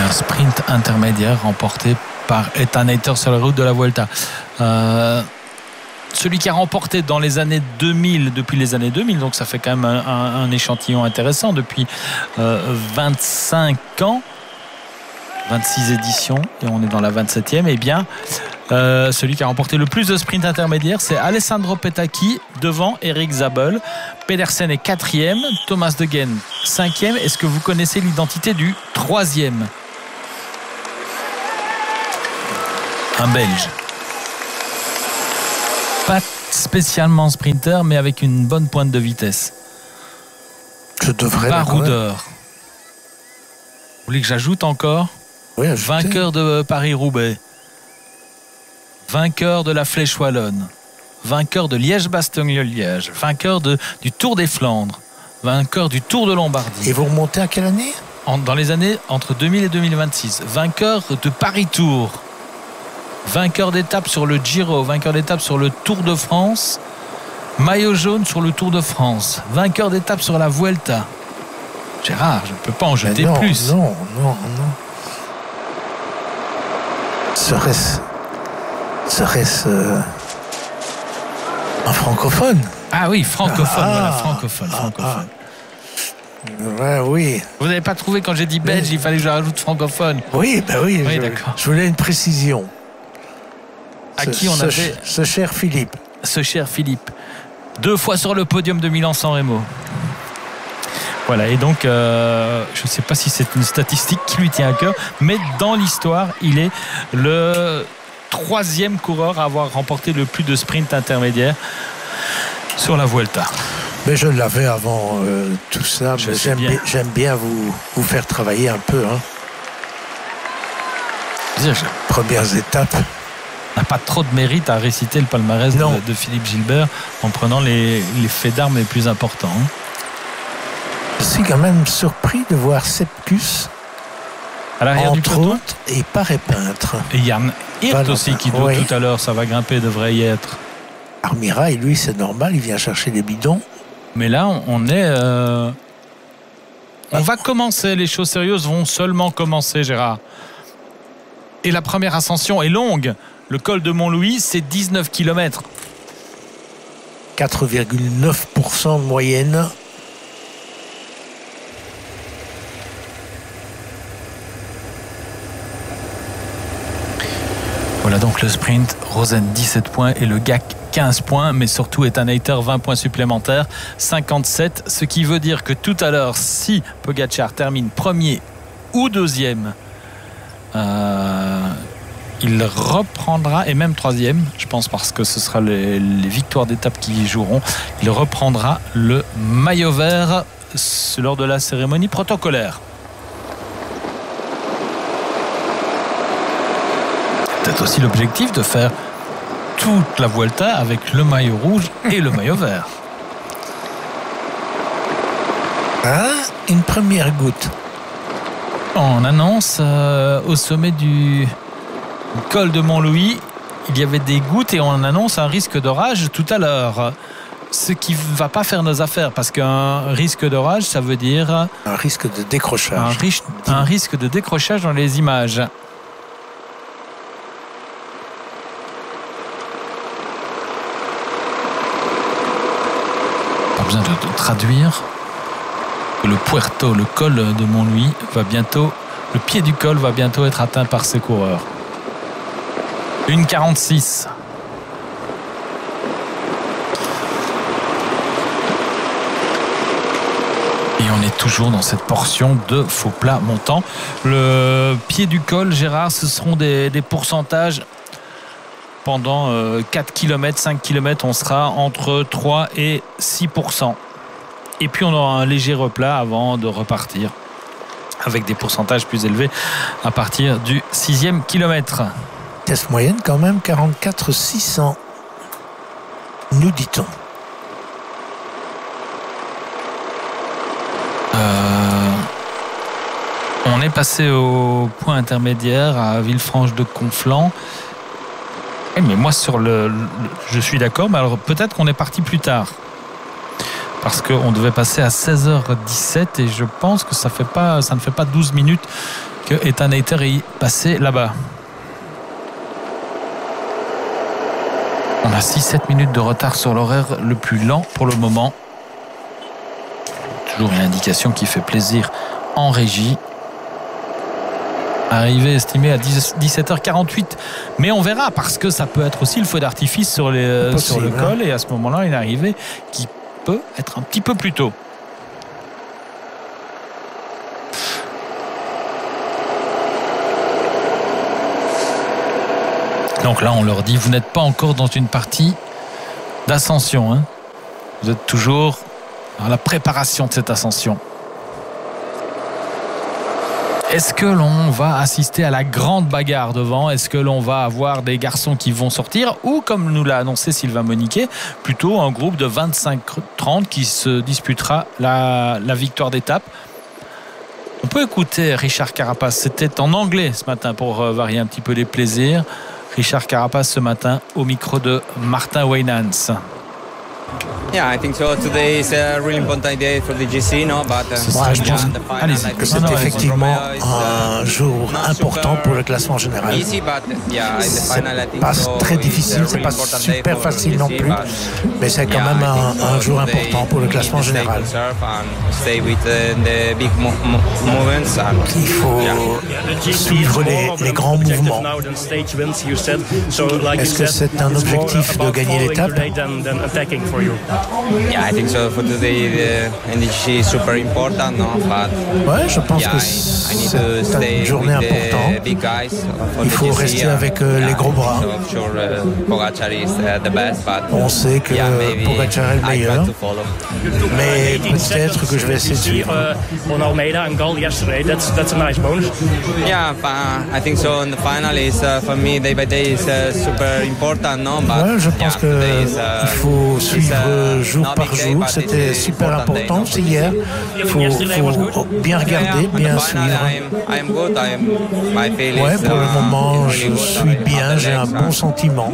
Un sprint intermédiaire remporté par Ethan Hayter sur la route de la Vuelta. Celui qui a remporté dans les années 2000, depuis les années 2000, donc ça fait quand même un échantillon intéressant depuis 25 ans, 26 éditions, et on est dans la 27e. Eh bien, celui qui a remporté le plus de sprints intermédiaires, c'est Alessandro Petacchi devant Eric Zabel. Pedersen est 4e, Thomas De Gendt 5e. Est-ce que vous connaissez l'identité du 3e? Un Belge. Pas spécialement sprinter, mais avec une bonne pointe de vitesse. Je devrais. Baroudeur. Vous voulez que j'ajoute encore? Oui, ajoutez. Vainqueur de Paris-Roubaix. Vainqueur de la Flèche Wallonne. Vainqueur de Liège-Bastogne-Liège. Vainqueur du Tour des Flandres. Vainqueur du Tour de Lombardie. Et vous remontez à quelle année? Dans les années entre 2000 et 2026. Vainqueur de Paris-Tour. Vainqueur d'étape sur le Giro. Vainqueur d'étape sur le Tour de France. Maillot jaune sur le Tour de France. Vainqueur d'étape sur la Vuelta. Gérard, je ne peux pas en jeter plus. Non. Serait-ce un francophone? Ah oui, francophone, voilà, francophone. Ouais, oui. Vous n'avez pas trouvé quand j'ai dit belge, il fallait que je rajoute francophone? Oui, d'accord. Je voulais une précision. À qui on avait ce cher Philippe. Ce cher Philippe. 2 fois sur le podium de Milan-San Remo. Voilà, et donc, je ne sais pas si c'est une statistique qui lui tient à cœur, mais dans l'histoire, il est le 3e coureur à avoir remporté le plus de sprints intermédiaires sur la Vuelta. Mais je l'avais avant tout ça. J'aime bien vous faire travailler un peu. Premières étapes. On n'a pas trop de mérite à réciter le palmarès de Philippe Gilbert en prenant les faits d'armes les plus importants. Je suis quand même surpris de voir Sepkus à l'arrière du peloton et Paré Peintre. Et Yann Hirt aussi qui tout à l'heure, ça va grimper, devrait y être. Armirail, lui, c'est normal, il vient chercher les bidons. Mais là, on est... On va commencer, les choses sérieuses vont seulement commencer, Gérard. Et la première ascension est longue. Le col de Montlouis, c'est 19 km. 4,9% de moyenne. Voilà donc le sprint. Rosen 17 points et le GAC 15 points, mais surtout Ethan Hayter 20 points supplémentaires, 57. Ce qui veut dire que tout à l'heure, si Pogačar termine premier ou deuxième, il reprendra, et même troisième, je pense, parce que ce sera les victoires d'étape qui y joueront, il reprendra le maillot vert lors de la cérémonie protocolaire. Peut-être aussi l'objectif de faire toute la Vuelta avec le maillot rouge et le maillot vert. Une première goutte. On annonce au sommet du col de Montlouis, il y avait des gouttes et on annonce un risque d'orage tout à l'heure. Ce qui ne va pas faire nos affaires, parce qu'un risque d'orage, ça veut dire... Un risque de décrochage. Un risque de décrochage dans les images. Pas besoin de traduire. Le col de Montlouis le pied du col va bientôt être atteint par ses coureurs. 1,46. Et on est toujours dans cette portion de faux plat montant. Le pied du col, Gérard, ce seront des pourcentages. Pendant 4 km, 5 km, on sera entre 3 et 6%. Et puis on aura un léger replat avant de repartir avec des pourcentages plus élevés à partir du 6e kilomètre. Test moyenne quand même 44 600, nous dit-on. On est passé au point intermédiaire à Villefranche-de-Conflans. Mais moi je suis d'accord, mais alors peut-être qu'on est parti plus tard. parce qu'on devait passer à 16h17 et je pense que ça ne fait pas 12 minutes que Ethan Hayter est passé là-bas. On a 6-7 minutes de retard sur l'horaire le plus lent pour le moment. Toujours une indication qui fait plaisir en régie. Arrivée estimée à 17h48, mais on verra parce que ça peut être aussi le feu d'artifice sur le col et à ce moment-là une arrivée qui peut être un petit peu plus tôt. Donc là on leur dit vous n'êtes pas encore dans une partie d'ascension, hein. Vous êtes toujours dans la préparation de cette ascension. Est-ce que l'on va assister à la grande bagarre devant? Est-ce que l'on va avoir des garçons qui vont sortir? Ou, comme nous l'a annoncé Sylvain Moniquet, plutôt un groupe de 25-30 qui se disputera la victoire d'étape? On peut écouter Richard Carapace. C'était en anglais ce matin pour varier un petit peu les plaisirs. Richard Carapace ce matin au micro de Martin Weynans. Yeah, I think so. Today is a really important day for the GC, no? But je pense que c'est effectivement un jour important pour le classement général. C'est pas très difficile, c'est pas super facile non plus, mais c'est quand même un jour important pour le classement général. Il faut suivre les grands mouvements. Est-ce que c'est un objectif de gagner l'étape? Yeah, I think so. For today, the NDC is super important, no? But ouais, je pense que c'est une journée importante. Il faut rester avec les gros bras. On sait que Pogačar est le meilleur, mais peut-être que je vais essayer de suivre. Yeah, I think so. In the final is for me day by day is super important, no? But ouais, je pense qu'il faut suivre jour par jour, c'était super important aussi hier. Il faut bien regarder, bien suivre. Ouais, pour le moment, je suis bien, j'ai un bon sentiment.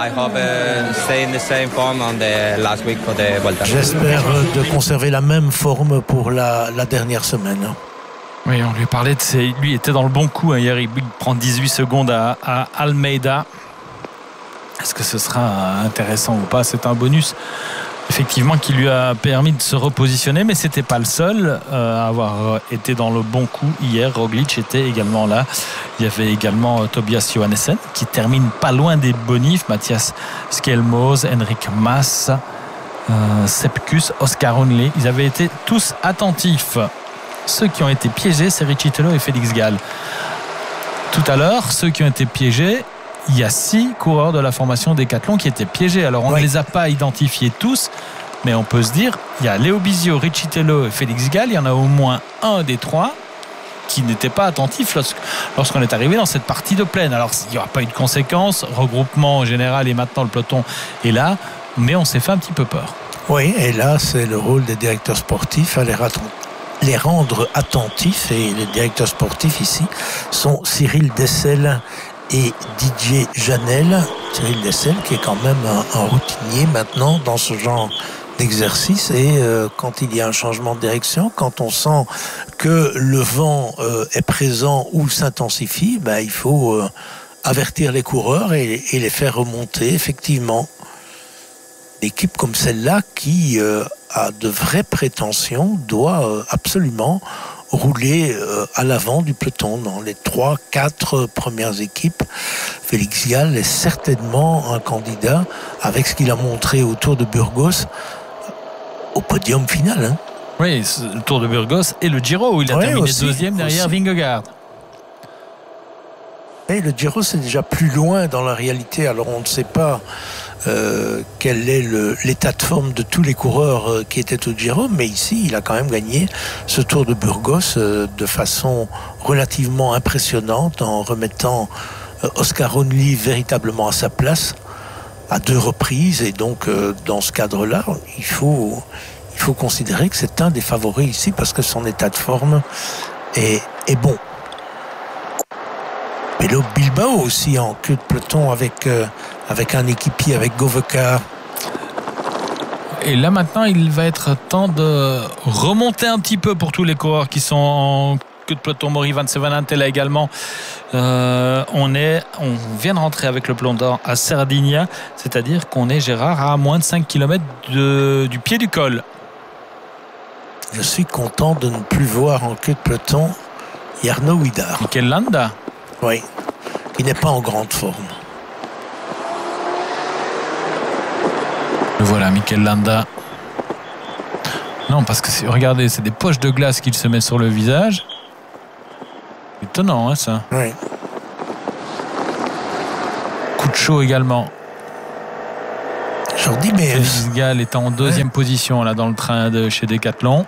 J'espère de conserver la même forme pour la dernière semaine. Oui, on lui parlait lui était dans le bon coup, hein. Hier, il prend 18 secondes à Almeida. Est-ce que ce sera intéressant ou pas? C'est un bonus effectivement qui lui a permis de se repositionner, mais c'était pas le seul à avoir été dans le bon coup hier. Roglic était également là. Il y avait également Tobias Johannessen qui termine pas loin des bonifs, Mathias Skelmos, Henrik Mas, Sepkus, Oscar Onley. Ils avaient été tous attentifs. Ceux qui ont été piégés, c'est Riccitello et Félix Gall. Tout à l'heure, ceux qui ont été piégés, il y a 6 coureurs de la formation Decathlon qui étaient piégés. Alors on ne les a pas identifiés tous, mais on peut se dire, il y a Léo Bizio, Riccitello et Félix Gall. Il y en a au moins un des 3 qui n'était pas attentif lorsqu'on est arrivé dans cette partie de plaine. Alors il n'y aura pas eu de conséquences, regroupement général et maintenant le peloton est là, mais on s'est fait un petit peu peur. Oui, et là c'est le rôle des directeurs sportifs à les rendre attentifs, et les directeurs sportifs ici sont Cyril Dessel et Didier Janel. Cyril Dessel qui est quand même un routinier maintenant dans ce genre d'exercice, et quand il y a un changement de direction, quand on sent que le vent est présent ou s'intensifie, il faut avertir les coureurs et les faire remonter. Effectivement, une équipe comme celle-là qui a de vraies prétentions doit absolument rouler à l'avant du peloton dans les 3-4 premières équipes. Félix Gall est certainement un candidat, avec ce qu'il a montré au Tour de Burgos, au podium final. Hein. Oui, le Tour de Burgos et le Giro où il a terminé aussi, deuxième derrière Vingegaard. Et le Giro, c'est déjà plus loin dans la réalité. Alors on ne sait pas quel est l'état de forme de tous les coureurs qui étaient au Giro, mais ici il a quand même gagné ce Tour de Burgos de façon relativement impressionnante, en remettant Oscar Onley véritablement à sa place à 2 reprises, et donc dans ce cadre-là il faut considérer que c'est un des favoris ici parce que son état de forme est bon. Pélo Bilbao aussi en queue de peloton avec un équipier, avec Govekar. Et là maintenant, il va être temps de remonter un petit peu pour tous les coureurs qui sont en queue de peloton. Mori Van Sevenant est là également. On vient de rentrer avec le peloton à Sardinia, c'est-à-dire qu'on est, Gérard, à moins de 5 km du pied du col. Je suis content de ne plus voir en queue de peloton Jarno Huidar. Mikel Landa. Oui, qui n'est pas en grande forme. Voilà, Mikel Landa. Non, parce que regardez, c'est des poches de glace qu'il se met sur le visage. Étonnant, hein, ça. Oui. Coup de chaud également. Jordi, mais Félix Gall est en deuxième position là dans le train de chez Decathlon.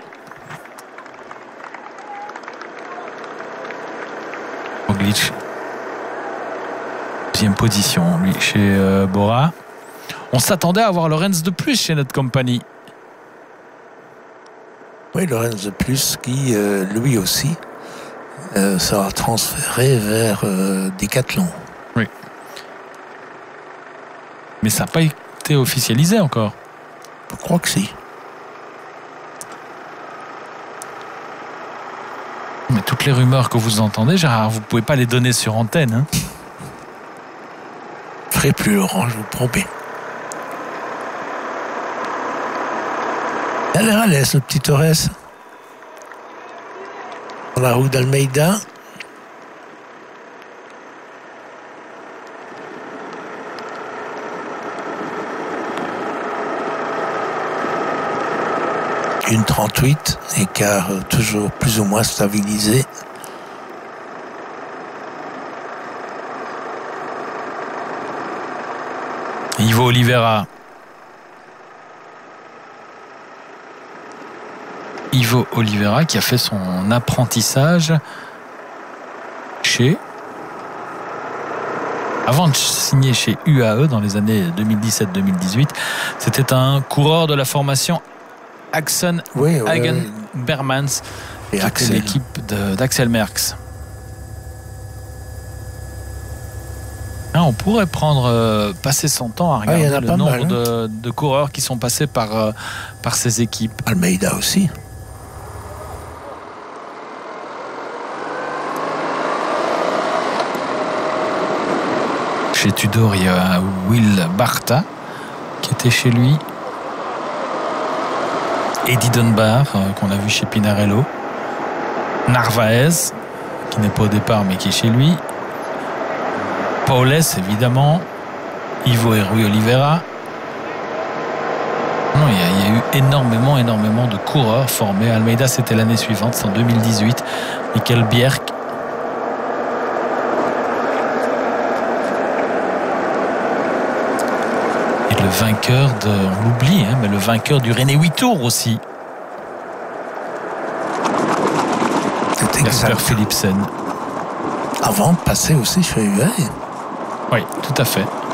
Roglic. Deuxième position, lui, chez Bora. On s'attendait à avoir Lorenz de plus chez notre compagnie. Oui, Lorenz de plus qui, lui aussi, sera transféré vers Decathlon. Oui. Mais ça n'a pas été officialisé encore. Je crois que si. Mais toutes les rumeurs que vous entendez, Gérard, vous ne pouvez pas les donner sur antenne. Hein. Je ne ferai plus, Laurent, je vous promets. Il a l'air à l'aise, le petit Torres. Dans la roue d'Almeida. Une 38, écart toujours plus ou moins stabilisé. Ivo Oliveira. Ivo Oliveira qui a fait son apprentissage avant de signer chez UAE dans les années 2017-2018. C'était un coureur de la formation Axon Hagen Bermans, qui était l'équipe d'Axel Merckx. On pourrait passer son temps à regarder le nombre de coureurs qui sont passés par ces équipes. Almeida aussi. Chez Tudor, il y a Will Barta qui était chez lui. Eddie Dunbar qu'on a vu chez Pinarello. Narvaez qui n'est pas au départ mais qui est chez lui. Paules évidemment. Ivo et Rui Oliveira. Non, il y a eu énormément de coureurs formés. Almeida, c'était l'année suivante, c'est en 2018. Michael Bjerg. Et le vainqueur on l'oublie, mais le vainqueur du René 8 Tours aussi. Jasper Philipsen. Avant de passer aussi chez UAE. Oui, tout à fait.